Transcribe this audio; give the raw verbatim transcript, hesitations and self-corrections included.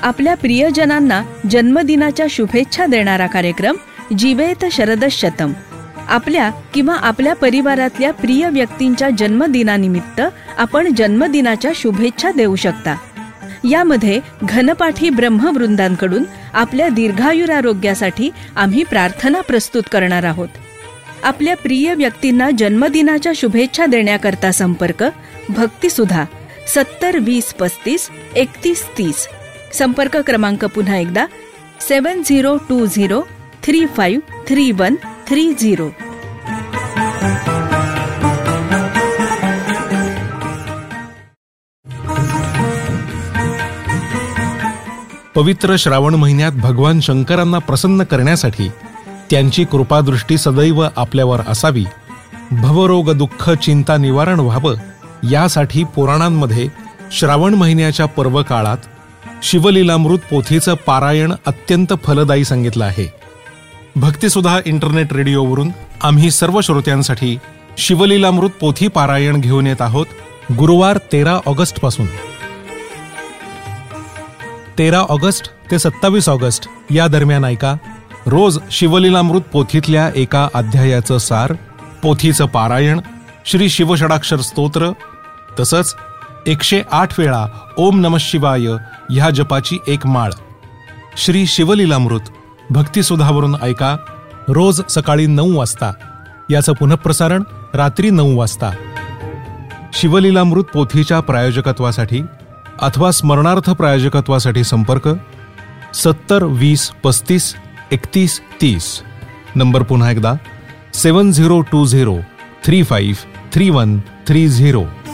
आपल्या प्रियजनांना जन्मदिनाच्या शुभेच्छा देणारा कार्यक्रम जीवेत शरदशतम. आपल्या किंवा आपल्या परिवारातल्या प्रिय व्यक्तींच्या जन्मदिनानिमित्त आपण जन्मदिनाच्या शुभेच्छा देऊ शकता. यामध्ये घनपाठी ब्रह्मवृंदांकडून आपल्या दीर्घायुरारोग्यासाठी आम्ही प्रार्थना प्रस्तुत करणार आहोत. आपल्या प्रिय व्यक्तींना जन्मदिनाच्या शुभेच्छा देण्याकरता संपर्क भक्तिसुधा सत्तर वीस पस्तीस एकतीस तीस. संपर्क क्रमांक पुन्हा एकदा सेवन zero to zero three five three one three zero. पवित्र श्रावण महिन्यात भगवान शंकरांना प्रसन्न करण्यासाठी त्यांची कृपादृष्टी सदैव आपल्यावर असावी, भवरोग दुःख चिंता निवारण व्हावं यासाठी पुराणांमध्ये श्रावण महिन्याच्या पर्व काळात शिवलीलामृत पोथीचं पारायण अत्यंत फलदायी सांगितलं आहे. भक्तिसुधा इंटरनेट रेडिओवरून आम्ही सर्व श्रोत्यांसाठी शिवलीलामृत पोथी पारायण घेऊन येत आहोत. गुरुवार तेरा ऑगस्ट पासून तेरा ऑगस्ट ते सत्तावीस ऑगस्ट या दरम्यान ऐका रोज शिवलीलामृत पोथीतल्या एका अध्यायाचं सार, पोथीचं पारायण, श्री शिवषडाक्षर स्तोत्र, तसंच एकशे आठ वेळा ओम नमः शिवाय ह्या जपाची एक माळ. श्री शिवलीलामृत भक्तिसुधावरून ऐका रोज सकाळी नऊ वाजता. याचं पुनःप्रसारण रात्री नऊ वाजता. शिवलीलामृत पोथीच्या प्रायोजकत्वासाठी अथवा स्मरणार्थ प्रायोजकत्वासाठी संपर्क सत्तर वीस पस्तीस एकतीस तीस. नंबर पुन्हा एकदा सेवन zero to zero three five three one three zero.